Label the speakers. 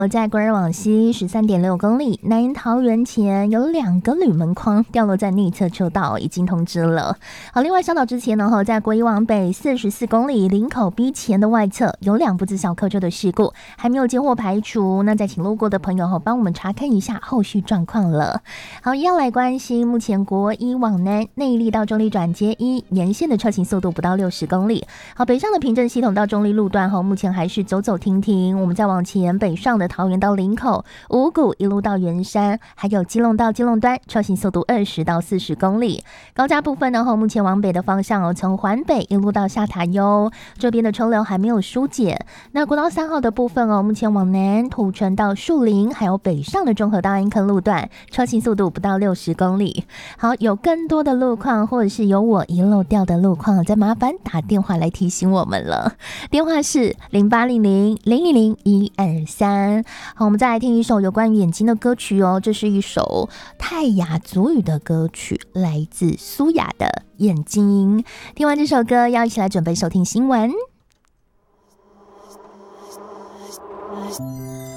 Speaker 1: 我在国人往西13.6公里，南桃园前有2个铝门框掉落在内侧车道，已经通知了。好，另外稍早之前呢，在国一往北44公里林口 B 前的外侧有2部自小客车的事故，还没有接获排除，那再请路过的朋友帮我们查看一下后续状况了。好，一样来关心目前国一往南内坜到中坜转接1沿线的车行速度不到60公里。好，北上的平镇系统到中坜路段目前还是走走停停。我们再往前北上的桃园到林口、五股一路到圆山，还有基隆到基隆端，车行速度20到40公里。高架部分呢，目前往北的方向从环北一路到下塔悠，这边的车流还没有疏解。那国道3号的部分目前往南土城到树林，还有北上的中和到安坑路段，车行速度不到60公里。好，有更多的路况，或者是有我遗漏掉的路况，再麻烦打电话来提醒我们了。电话是0800-000-123。好，我们再来听一首有关于眼睛的歌曲哦，这是一首泰雅族语的歌曲，来自苏雅的《眼睛》。听完这首歌，要一起来准备收听新闻。